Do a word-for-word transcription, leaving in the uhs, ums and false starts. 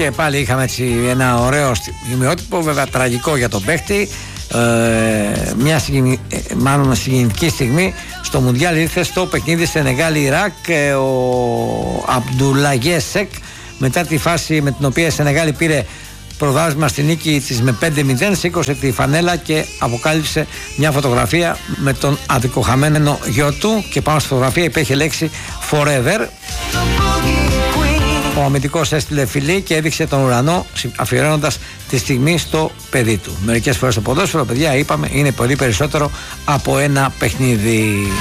και πάλι είχαμε έτσι ένα ωραίο στιγμιότυπο, βέβαια τραγικό για τον παίχτη. Ε, μια συγκινη, μάλλον συγκινητική στιγμή στο Μουντιάλ ήρθε στο παιχνίδι Σενεγάλη-Ιράκ ε, ο Αμπντουλαγέ Σεκ, μετά τη φάση με την οποία η Σενεγάλη πήρε προβάδισμα στη νίκη της με πέντε μηδέν, σήκωσε τη φανέλα και αποκάλυψε μια φωτογραφία με τον αδικοχαμένο γιο του και πάνω στη φωτογραφία υπήρχε λέξη Forever. Ο αμυντικός έστειλε φιλί και έδειξε τον ουρανό, αφιερώνοντας τη στιγμή στο παιδί του. Μερικές φορές το ποδόσφαιρο, παιδιά, είπαμε, είναι πολύ περισσότερο από ένα παιχνίδι.